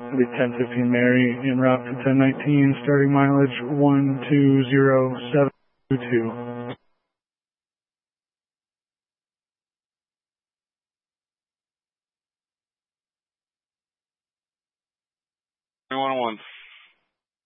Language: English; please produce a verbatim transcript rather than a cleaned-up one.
The ten fifteen Mary en route to ten nineteen, starting mileage one two zero seven two two. one oh one